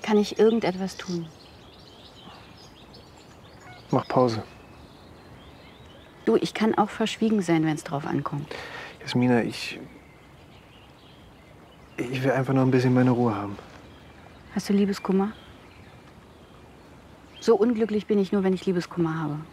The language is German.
Kann ich irgendetwas tun? Mach Pause. Du, ich kann auch verschwiegen sein, wenn es drauf ankommt. Jasmina, ich will einfach nur ein bisschen meine Ruhe haben. Hast du Liebeskummer? So unglücklich bin ich nur, wenn ich Liebeskummer habe.